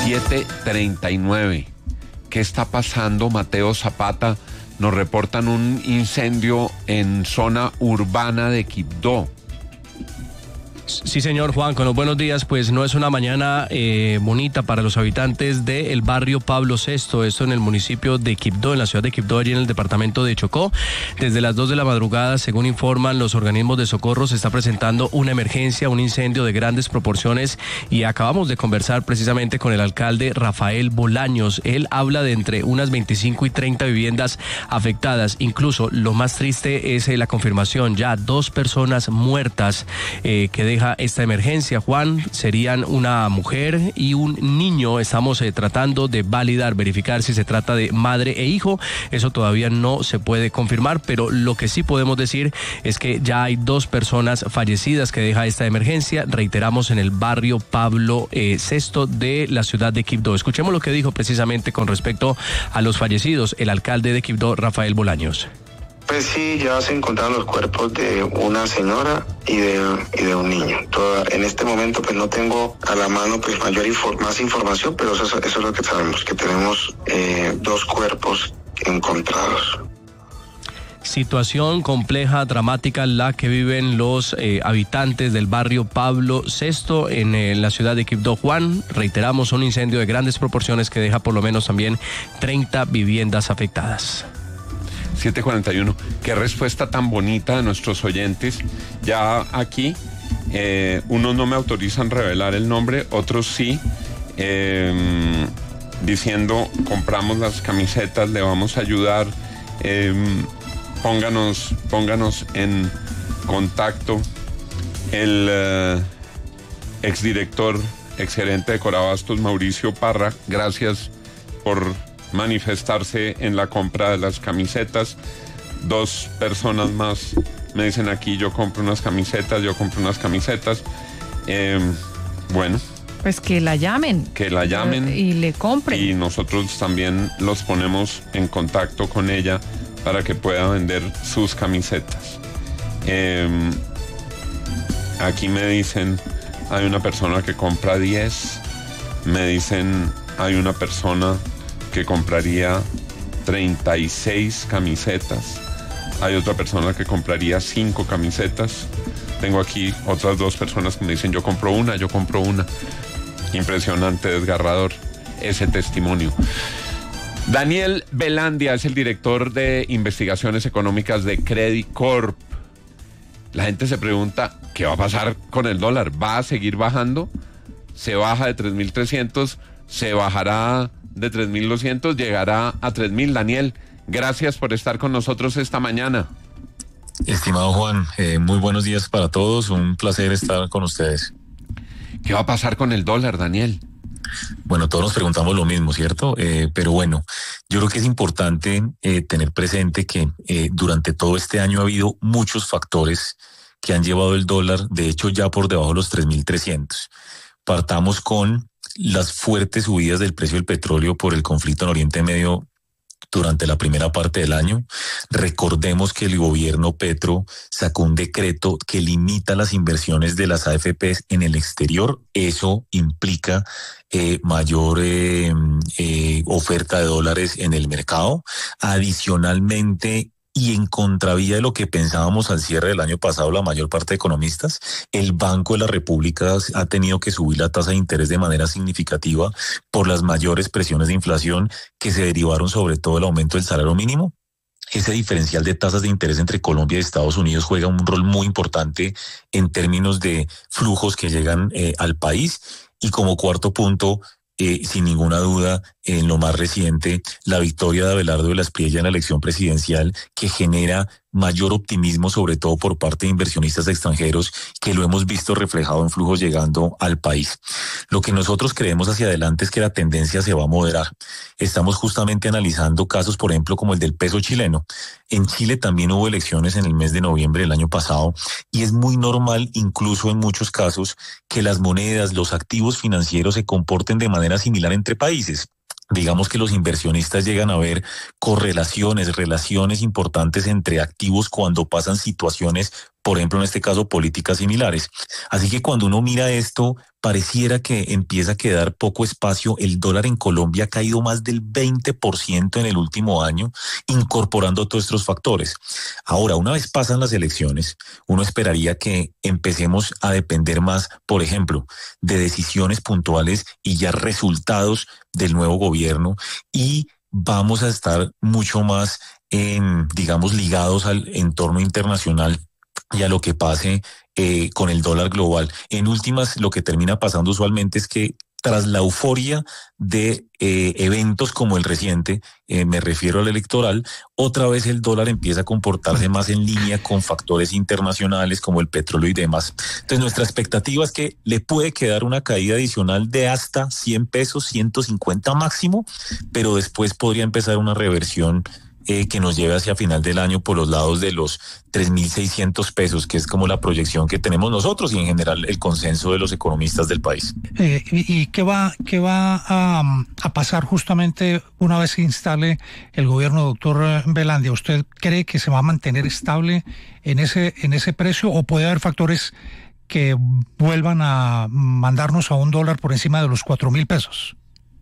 7:39. ¿Qué está pasando, Mateo Zapata? Nos reportan un incendio en zona urbana de Quibdó. Sí, señor Juan, con los buenos días. Pues no es una mañana bonita para los habitantes del barrio Pablo VI, esto en el municipio de Quibdó, en la ciudad de Quibdó, allí en el departamento de Chocó. Desde las 2 de la madrugada, según informan los organismos de socorro, se está presentando una emergencia, un incendio de grandes proporciones, y acabamos de conversar precisamente con el alcalde Rafael Bolaños. Él habla de entre unas 25 y 30 viviendas afectadas. Incluso lo más triste es la confirmación, ya 2 personas muertas que deja esta emergencia. Juan, serían una mujer y un niño. Estamos tratando de validar, verificar si se trata de madre e hijo. Eso todavía no se puede confirmar, pero lo que sí podemos decir es que ya hay 2 personas fallecidas que deja esta emergencia. Reiteramos, en el barrio Pablo VI de la ciudad de Quibdó. Escuchemos lo que dijo precisamente con respecto a los fallecidos el alcalde de Quibdó, Rafael Bolaños. Pues sí, ya se encontraron los cuerpos de una señora y de un niño. En este momento pues no tengo a la mano pues más información, pero eso es lo que sabemos, que tenemos 2 cuerpos encontrados. Situación compleja, dramática, la que viven los habitantes del barrio Pablo VI en la ciudad de Quibdó. Juan, reiteramos, un incendio de grandes proporciones que deja por lo menos también 30 viviendas afectadas. 7:41. Qué respuesta tan bonita de nuestros oyentes. Ya aquí, unos no me autorizan revelar el nombre, otros sí, diciendo, compramos las camisetas, le vamos a ayudar, pónganos en contacto. El exdirector, exgerente de Corabastos, Mauricio Parra, gracias por manifestarse en la compra de las camisetas. 2 personas más me dicen aquí, yo compro unas camisetas. Bueno, pues que la llamen y le compren, y nosotros también los ponemos en contacto con ella para que pueda vender sus camisetas. Aquí me dicen, hay una persona que compra 10. Me dicen, hay una persona que compraría 36 camisetas. Hay otra persona que compraría 5 camisetas. Tengo aquí otras 2 personas que me dicen, yo compro una. Impresionante, desgarrador ese testimonio. Daniel Velandia es el director de investigaciones económicas de Credit Corp. La gente se pregunta, ¿qué va a pasar con el dólar? ¿Va a seguir bajando? ¿Se baja de 3.300? ¿Se bajará de 3.200? ¿Llegará a 3.000? Daniel, gracias por estar con nosotros esta mañana. Estimado Juan, muy buenos días para todos, un placer estar con ustedes. ¿Qué va a pasar con el dólar, Daniel? Bueno, todos nos preguntamos lo mismo, ¿cierto? Pero bueno, yo creo que es importante tener presente que durante todo este año ha habido muchos factores que han llevado el dólar, de hecho, ya por debajo de los 3.300. Partamos con las fuertes subidas del precio del petróleo por el conflicto en Oriente Medio durante la primera parte del año. Recordemos que el gobierno Petro sacó un decreto que limita las inversiones de las AFPs en el exterior. Eso implica mayor oferta de dólares en el mercado. Adicionalmente, y en contravía de lo que pensábamos al cierre del año pasado, la mayor parte de economistas, el Banco de la República ha tenido que subir la tasa de interés de manera significativa por las mayores presiones de inflación que se derivaron sobre todo del aumento del salario mínimo. Ese diferencial de tasas de interés entre Colombia y Estados Unidos juega un rol muy importante en términos de flujos que llegan al país. Y como cuarto punto, sin ninguna duda, en lo más reciente, la victoria de Abelardo de la Espriella en la elección presidencial, que genera mayor optimismo, sobre todo por parte de inversionistas extranjeros, que lo hemos visto reflejado en flujos llegando al país. Lo que nosotros creemos hacia adelante es que la tendencia se va a moderar. Estamos justamente analizando casos, por ejemplo, como el del peso chileno. En Chile también hubo elecciones en el mes de noviembre del año pasado, y es muy normal, incluso en muchos casos, que las monedas, los activos financieros se comporten de manera similar entre países. Digamos que los inversionistas llegan a ver relaciones importantes entre activos cuando pasan situaciones por ejemplo, en este caso, políticas similares. Así que cuando uno mira esto, pareciera que empieza a quedar poco espacio. El dólar en Colombia ha caído más del 20% en el último año, incorporando todos estos factores. Ahora, una vez pasan las elecciones, uno esperaría que empecemos a depender más, por ejemplo, de decisiones puntuales y ya resultados del nuevo gobierno, y vamos a estar mucho más, digamos, ligados al entorno internacional y a lo que pase con el dólar global. En últimas, lo que termina pasando usualmente es que tras la euforia de eventos como el reciente, me refiero al electoral, otra vez el dólar empieza a comportarse más en línea con factores internacionales como el petróleo y demás. Entonces, nuestra expectativa es que le puede quedar una caída adicional de hasta 100 pesos, 150 máximo, pero después podría empezar una reversión que nos lleve hacia final del año por los lados de los 3.600 pesos, que es como la proyección que tenemos nosotros y en general el consenso de los economistas del país. ¿Y qué va a pasar justamente una vez se instale el gobierno, doctor Velandia? ¿Usted cree que se va a mantener estable en ese precio o puede haber factores que vuelvan a mandarnos a un dólar por encima de los 4.000 pesos?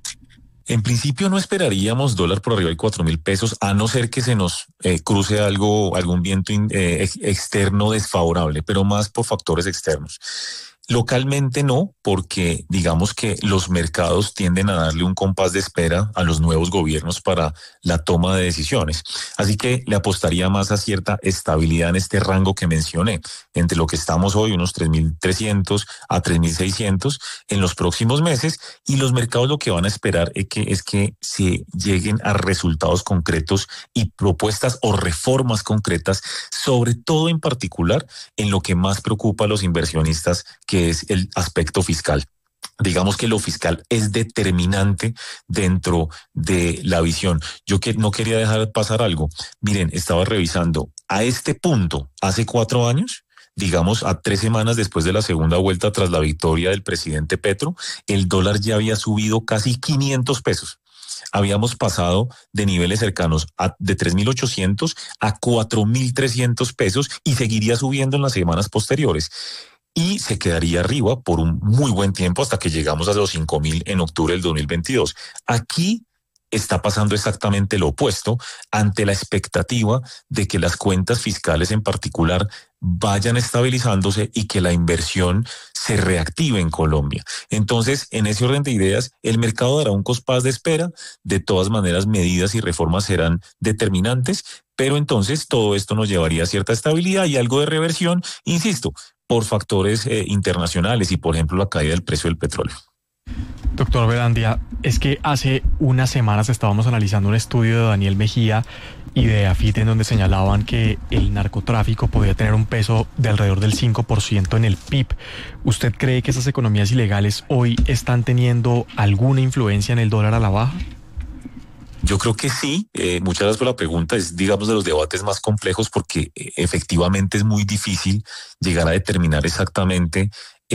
En principio no esperaríamos dólar por arriba de 4.000 pesos, a no ser que se nos cruce algún viento externo desfavorable, pero más por factores externos. Localmente no, porque digamos que los mercados tienden a darle un compás de espera a los nuevos gobiernos para la toma de decisiones. Así que le apostaría más a cierta estabilidad en este rango que mencioné, entre lo que estamos hoy, unos 3.300 a 3.600 en los próximos meses, y los mercados lo que van a esperar es que se lleguen a resultados concretos y propuestas o reformas concretas, sobre todo en particular en lo que más preocupa a los inversionistas, que es el aspecto fiscal. Digamos que lo fiscal es determinante dentro de la visión. Yo no quería dejar pasar algo. Miren, estaba revisando. A este punto, hace 4 años, digamos a 3 semanas después de la segunda vuelta tras la victoria del presidente Petro, el dólar ya había subido casi 500 pesos. Habíamos pasado de niveles cercanos de 3.800 a 4.300 pesos y seguiría subiendo en las semanas posteriores. Y se quedaría arriba por un muy buen tiempo hasta que llegamos a los 5.000 en octubre del 2022. Aquí está pasando exactamente lo opuesto, ante la expectativa de que las cuentas fiscales en particular vayan estabilizándose y que la inversión se reactive en Colombia. Entonces, en ese orden de ideas, el mercado dará un compás de espera. De todas maneras, medidas y reformas serán determinantes, pero entonces todo esto nos llevaría a cierta estabilidad y algo de reversión, insisto, por factores internacionales y, por ejemplo, la caída del precio del petróleo. Doctor Velandia, es que hace unas semanas estábamos analizando un estudio de Daniel Mejía y de AFIT en donde señalaban que el narcotráfico podía tener un peso de alrededor del 5% en el PIB. ¿Usted cree que esas economías ilegales hoy están teniendo alguna influencia en el dólar a la baja? Yo creo que sí. Muchas gracias por la pregunta. Es, digamos, de los debates más complejos porque efectivamente es muy difícil llegar a determinar exactamente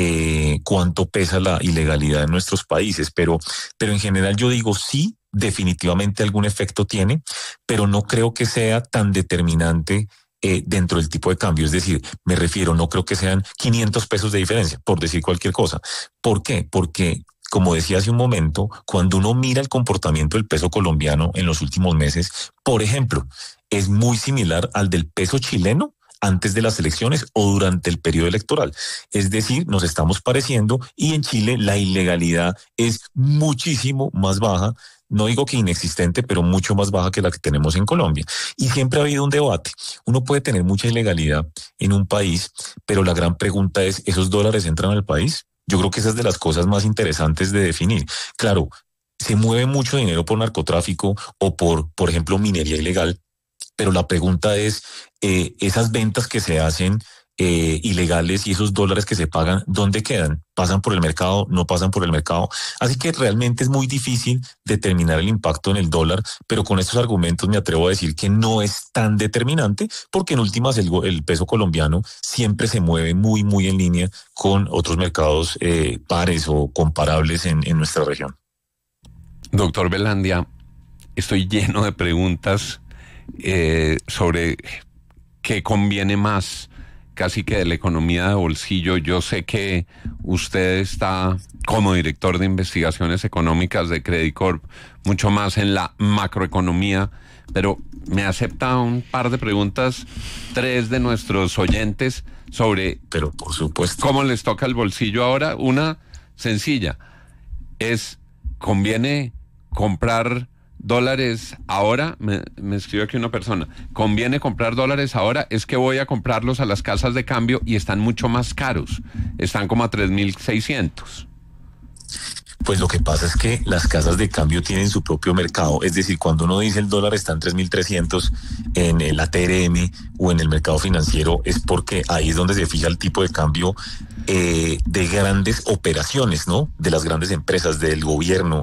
cuánto pesa la ilegalidad en nuestros países. Pero en general yo digo sí, definitivamente algún efecto tiene, pero no creo que sea tan determinante dentro del tipo de cambio. Es decir, me refiero, no creo que sean 500 pesos de diferencia, por decir cualquier cosa. ¿Por qué? Porque, como decía hace un momento, cuando uno mira el comportamiento del peso colombiano en los últimos meses, por ejemplo, es muy similar al del peso chileno antes de las elecciones o durante el periodo electoral. Es decir, nos estamos pareciendo, y en Chile la ilegalidad es muchísimo más baja, no digo que inexistente, pero mucho más baja que la que tenemos en Colombia. Y siempre ha habido un debate. Uno puede tener mucha ilegalidad en un país, pero la gran pregunta es, ¿esos dólares entran al país? Yo creo que esa es de las cosas más interesantes de definir. Claro, se mueve mucho dinero por narcotráfico o por ejemplo, minería ilegal, pero la pregunta es, esas ventas que se hacen ilegales y esos dólares que se pagan, ¿dónde quedan? ¿Pasan por el mercado? ¿No pasan por el mercado? Así que realmente es muy difícil determinar el impacto en el dólar, pero con estos argumentos me atrevo a decir que no es tan determinante, porque en últimas el peso colombiano siempre se mueve muy, muy en línea con otros mercados pares o comparables en nuestra región. Doctor Velandia, estoy lleno de preguntas sobre qué conviene más, casi que de la economía de bolsillo. Yo sé que usted está como director de investigaciones económicas de Credit Corp mucho más en la macroeconomía, pero me acepta un par de preguntas, 3 de nuestros oyentes sobre, pero por supuesto, cómo les toca el bolsillo ahora. Una sencilla es: ¿conviene comprar dólares ahora? Me escribe aquí una persona: ¿conviene comprar dólares ahora? Es que voy a comprarlos a las casas de cambio y están mucho más caros, están como a 3.600. Pues lo que pasa es que las casas de cambio tienen su propio mercado, es decir, cuando uno dice el dólar está en 3.300 en el ATRM o en el mercado financiero, es porque ahí es donde se fija el tipo de cambio de grandes operaciones, ¿no? De las grandes empresas, del gobierno,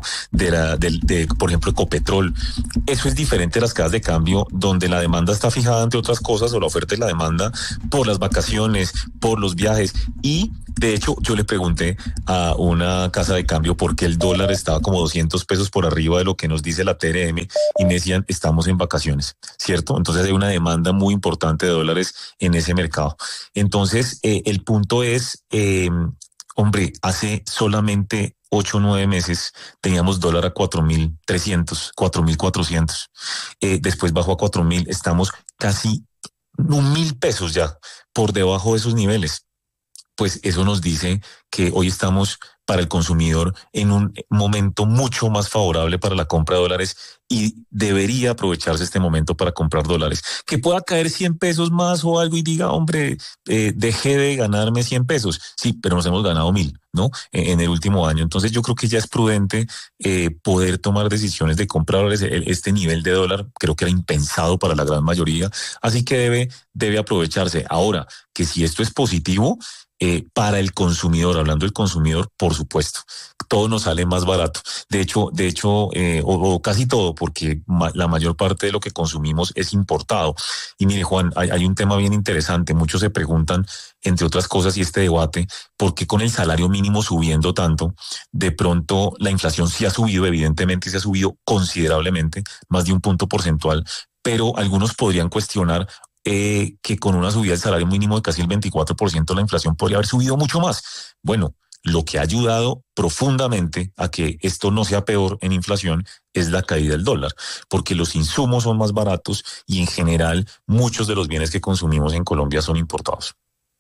de por ejemplo, Ecopetrol. Eso es diferente a las casas de cambio donde la demanda está fijada, entre otras cosas, o la oferta y la demanda por las vacaciones, por los viajes. Y de hecho, yo le pregunté a una casa de cambio por qué el dólar estaba como 200 pesos por arriba de lo que nos dice la TRM, y me decían, estamos en vacaciones, ¿cierto? Entonces hay una demanda muy importante de dólares en ese mercado. Entonces, el punto es, hombre, hace solamente 8 o 9 meses teníamos dólar a 4.300, 4.400. Después bajó a 4.000, estamos casi 1.000 pesos ya por debajo de esos niveles. Pues eso nos dice que hoy estamos para el consumidor en un momento mucho más favorable para la compra de dólares, y debería aprovecharse este momento para comprar dólares. Que pueda caer 100 pesos más o algo y diga, hombre, dejé de ganarme 100 pesos. Sí, pero nos hemos ganado 1.000, ¿no? En el último año. Entonces yo creo que ya es prudente poder tomar decisiones de comprar dólares. Este nivel de dólar creo que era impensado para la gran mayoría, así que debe aprovecharse. Ahora, que si esto es positivo, para el consumidor, hablando del consumidor, por supuesto, todo nos sale más barato. De hecho, o casi todo, porque la mayor parte de lo que consumimos es importado. Y mire, Juan, hay un tema bien interesante. Muchos se preguntan, entre otras cosas, y este debate, ¿por qué con el salario mínimo subiendo tanto, de pronto la inflación sí ha subido? Evidentemente se ha subido considerablemente, más de un punto porcentual, pero algunos podrían cuestionar que con una subida del salario mínimo de casi el 24%, la inflación podría haber subido mucho más. Bueno, lo que ha ayudado profundamente a que esto no sea peor en inflación es la caída del dólar, porque los insumos son más baratos y en general muchos de los bienes que consumimos en Colombia son importados.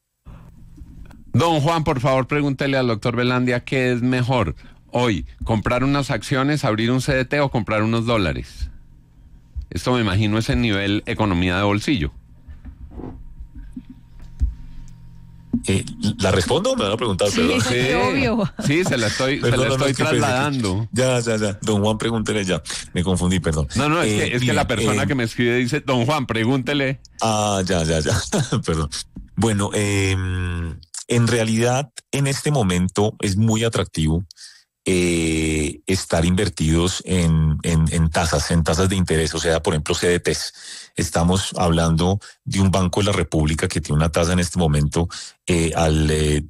Don Juan, por favor, pregúntele al doctor Velandia qué es mejor hoy: comprar unas acciones, abrir un CDT, o comprar unos dólares. Esto me imagino es en nivel economía de bolsillo. ¿La respondo o me van a preguntar? Sí, obvio. Sí, se la estoy trasladando. Ya. Don Juan, pregúntele ya. Me confundí, perdón. No, es que la persona que me escribe dice, don Juan, pregúntele. Ya. Perdón. Bueno, en realidad, en este momento es muy atractivo estar invertidos en tasas de interés, o sea, por ejemplo, CDTs. Estamos hablando de un Banco de la República que tiene una tasa en este momento al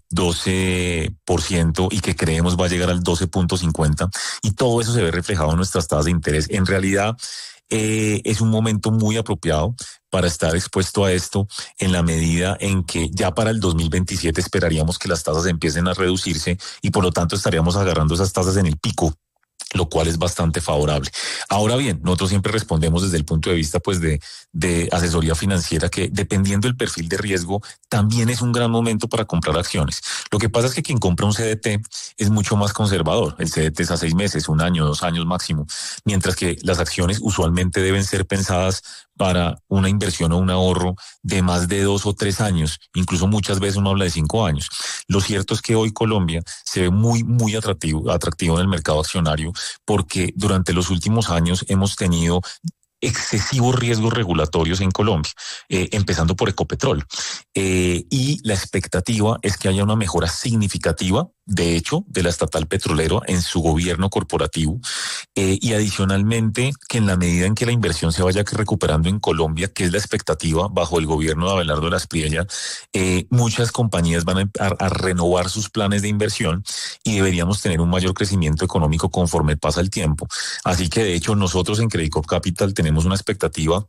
12% y que creemos va a llegar al 12.50%, y todo eso se ve reflejado en nuestras tasas de interés. En realidad, es un momento muy apropiado para estar expuesto a esto, en la medida en que ya para el 2027 esperaríamos que las tasas empiecen a reducirse y por lo tanto estaríamos agarrando esas tasas en el pico, lo cual es bastante favorable. Ahora bien, nosotros siempre respondemos desde el punto de vista pues de asesoría financiera, que dependiendo del perfil de riesgo también es un gran momento para comprar acciones. Lo que pasa es que quien compra un CDT es mucho más conservador. El CDT es a 6 meses, 1 año, 2 años máximo, mientras que las acciones usualmente deben ser pensadas para una inversión o un ahorro de más de 2 o 3 años, incluso muchas veces uno habla de 5 años. Lo cierto es que hoy Colombia se ve muy atractivo en el mercado accionario, porque durante los últimos años hemos tenido excesivos riesgos regulatorios en Colombia, empezando por Ecopetrol. Y la expectativa es que haya una mejora significativa, de hecho, de la estatal petrolera en su gobierno corporativo, y adicionalmente que en la medida en que la inversión se vaya recuperando en Colombia, que es la expectativa bajo el gobierno de Abelardo Lasprilla, muchas compañías van a renovar sus planes de inversión y deberíamos tener un mayor crecimiento económico conforme pasa el tiempo. Así que de hecho nosotros en Credit Corp Capital tenemos una expectativa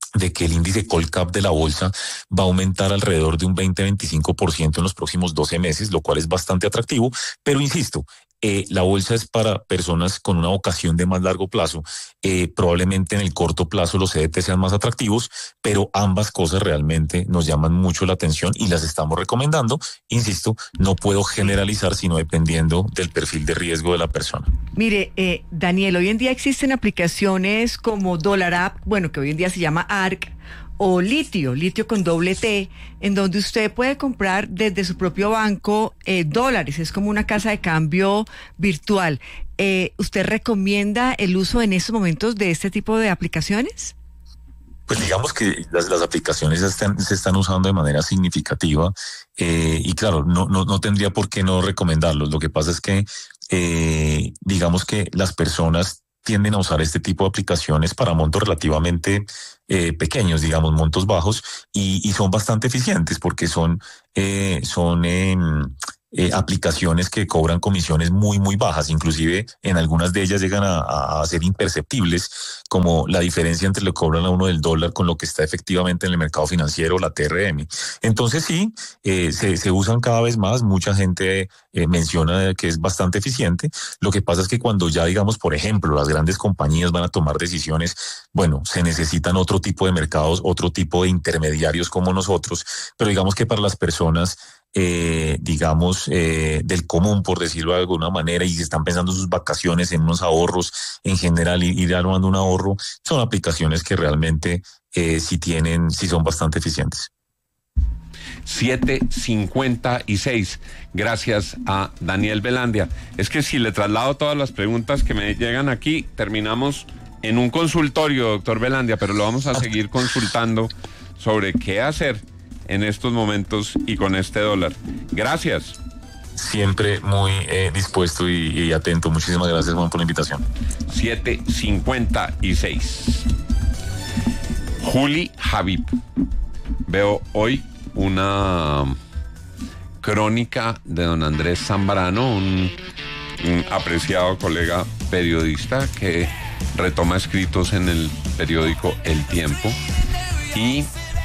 de que el índice Colcap de la bolsa va a aumentar alrededor de un 20-25% en los próximos 12 meses, lo cual es bastante atractivo, pero insisto, la bolsa es para personas con una vocación de más largo plazo. Probablemente en el corto plazo los CDT sean más atractivos, pero ambas cosas realmente nos llaman mucho la atención y las estamos recomendando. Insisto, no puedo generalizar, sino dependiendo del perfil de riesgo de la persona. Mire, Daniel, hoy en día existen aplicaciones como DollarApp, bueno, que hoy en día se llama ARC, o litio con doble T, en donde usted puede comprar desde su propio banco dólares. Es como una casa de cambio virtual. ¿Usted recomienda el uso en estos momentos de este tipo de aplicaciones? Pues digamos que las aplicaciones se están usando de manera significativa y claro, no tendría por qué no recomendarlos. Lo que pasa es que digamos que las personas tienden a usar este tipo de aplicaciones para montos relativamente pequeños, digamos, montos bajos, y son bastante eficientes porque son aplicaciones que cobran comisiones muy, muy bajas. Inclusive en algunas de ellas llegan a ser imperceptibles, como la diferencia entre lo que cobran a uno del dólar con lo que está efectivamente en el mercado financiero, la TRM. Entonces sí, se usan cada vez más. Mucha gente menciona que es bastante eficiente. Lo que pasa es que cuando ya, digamos, por ejemplo, las grandes compañías van a tomar decisiones, bueno, se necesitan otro tipo de mercados, otro tipo de intermediarios como nosotros, pero digamos que para las personas del común, por decirlo de alguna manera, y se están pensando sus vacaciones, en unos ahorros en general, ir armando un ahorro, son aplicaciones que realmente sí son bastante eficientes. 7:56. Gracias a Daniel Velandia. Es que si le traslado todas las preguntas que me llegan aquí, terminamos en un consultorio, doctor Velandia, pero lo vamos a seguir consultando sobre qué hacer en estos momentos y con este dólar. Gracias. Siempre muy dispuesto y atento. Muchísimas gracias, Juan, por la invitación. 7:56. Juli Habib. Veo hoy una crónica de don Andrés Zambrano, un apreciado colega periodista que retoma escritos en el periódico El Tiempo y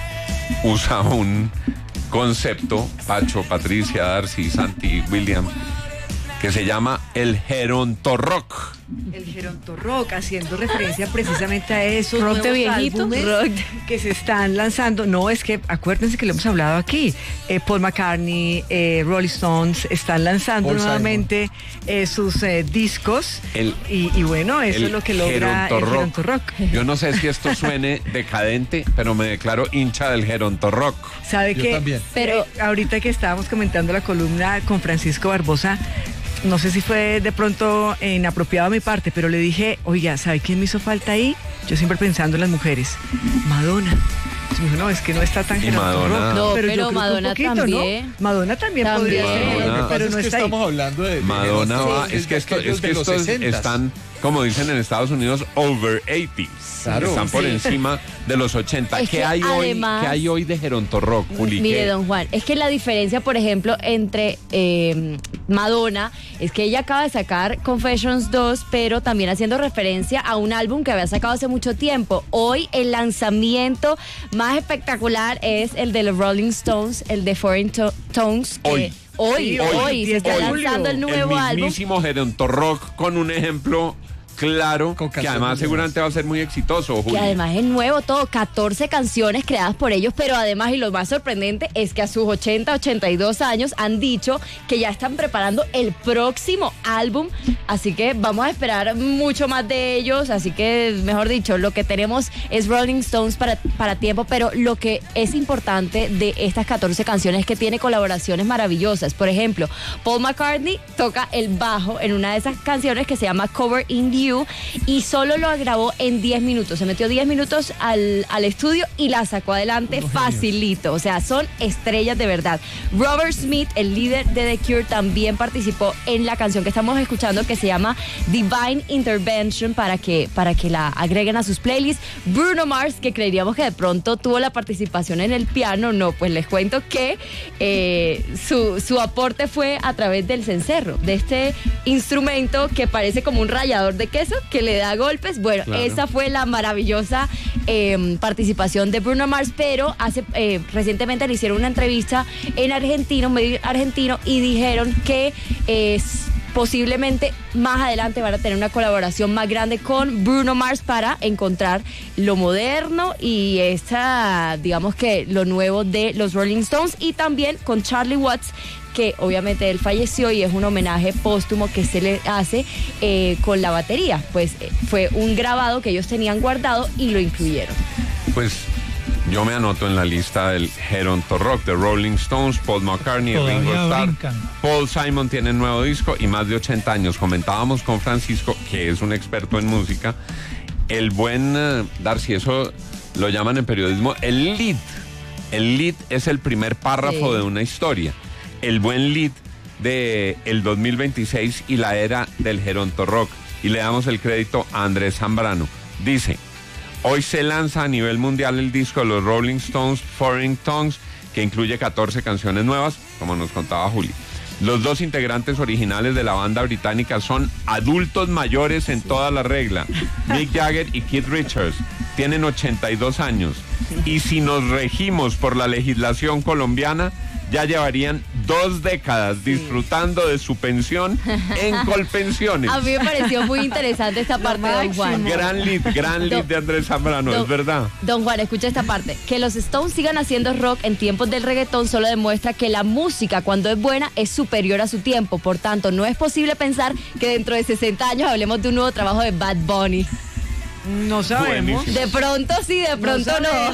usa un concepto, Pacho, Patricia, Darcy, Santi, William, que se llama el gerontorrock. El gerontorrock, haciendo referencia precisamente a esos rock nuevos de viejito, álbumes rock que se están lanzando. No, es que acuérdense que lo hemos hablado aquí. Paul McCartney, Rolling Stones están lanzando Paul nuevamente sus discos. Y bueno, eso es lo que logra el gerontorrock. Yo no sé si esto suene decadente, pero me declaro hincha del gerontorrock. ¿Sabe qué? También. Pero ahorita que estábamos comentando la columna con Francisco Barbosa, no sé si fue de pronto inapropiado de mi parte, pero le dije, oiga, ¿sabe quién me hizo falta ahí? Yo siempre pensando en las mujeres. Madonna. Me dijo, no, es que no está tan Madonna. No, pero Madonna poquito, también. ¿no? Madonna también podría ser, pero no está ahí. Estamos hablando de Madonna va, es que estos están, como dicen en Estados Unidos, over 80. Claro, están por encima de los 80. Es ¿Qué hay hoy de gerontorrock, Juli? Mire, don Juan, es que la diferencia, por ejemplo, entre Madonna es que ella acaba de sacar Confessions 2, pero también haciendo referencia a un álbum que había sacado hace mucho tiempo. Hoy el lanzamiento más espectacular es el de los Rolling Stones, el de Foreign Tones. Hoy se está lanzando el nuevo álbum. El mismísimo gerontorrock, con un ejemplo claro, que además seguramente va a ser muy exitoso, Juli. Que además es nuevo todo, 14 canciones creadas por ellos, pero además, y lo más sorprendente, es que a sus 82 años han dicho que ya están preparando el próximo álbum, así que vamos a esperar mucho más de ellos, así que, mejor dicho, lo que tenemos es Rolling Stones para tiempo, pero lo que es importante de estas 14 canciones es que tiene colaboraciones maravillosas. Por ejemplo, Paul McCartney toca el bajo en una de esas canciones que se llama Cover in You, y solo lo grabó en 10 minutos. Se metió 10 minutos al estudio y la sacó adelante facilito. O sea, son estrellas de verdad. Robert Smith, el líder de The Cure, también participó en la canción que estamos escuchando, que se llama Divine Intervention, para que la agreguen a sus playlists. Bruno Mars, que creeríamos que de pronto tuvo la participación en el piano, no, pues les cuento que su aporte fue a través del cencerro, de este instrumento que parece como un rallador de queso que le da golpes. Bueno, Claro. esa fue la maravillosa participación de Bruno Mars, pero recientemente le hicieron una entrevista en argentino, medio argentino, y dijeron que posiblemente más adelante van a tener una colaboración más grande con Bruno Mars para encontrar lo moderno y digamos que lo nuevo de los Rolling Stones, y también con Charlie Watts, que obviamente él falleció y es un homenaje póstumo que se le hace con la batería. Pues fue un grabado que ellos tenían guardado y lo incluyeron. Pues yo me anoto en la lista del Geronto Rock de Rolling Stones, Paul McCartney, Todavía Ringo Starr, brincan. Paul Simon tiene nuevo disco y más de 80 años. Comentábamos con Francisco, que es un experto en música, el buen Darcy, eso lo llaman en periodismo el lead. El lead es el primer párrafo Sí. de una historia. El buen lead de el 2026 y la era del Geronto Rock. Y le damos el crédito a Andrés Zambrano. Dice: hoy se lanza a nivel mundial el disco de los Rolling Stones, Foreign Tongues, que incluye 14 canciones nuevas, como nos contaba Juli. Los dos integrantes originales de la banda británica son adultos mayores en toda la regla, Mick Jagger y Keith Richards. Tienen 82 años. Y si nos regimos por la legislación colombiana, ya llevarían 2 décadas disfrutando de su pensión en Colpensiones. A mí me pareció muy interesante esta parte, don Juan. Gran lead de Andrés Zambrano, es verdad. Don Juan, escucha esta parte. Que los Stones sigan haciendo rock en tiempos del reggaetón solo demuestra que la música, cuando es buena, es superior a su tiempo. Por tanto, no es posible pensar que dentro de 60 años hablemos de un nuevo trabajo de Bad Bunny. No sabemos. Buenísimo. De pronto sí, de pronto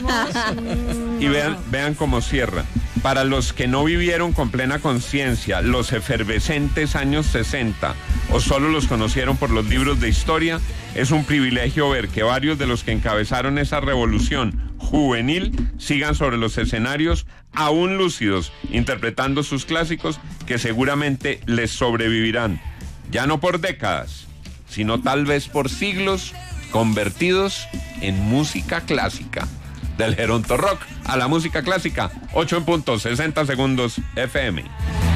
no. Y vean cómo cierra. Para los que no vivieron con plena conciencia los efervescentes años 60 o solo los conocieron por los libros de historia, es un privilegio ver que varios de los que encabezaron esa revolución juvenil sigan sobre los escenarios aún lúcidos, interpretando sus clásicos que seguramente les sobrevivirán, ya no por décadas, sino tal vez por siglos, convertidos en música clásica. Del Geronto Rock a la música clásica, 8 en punto, 60 segundos FM.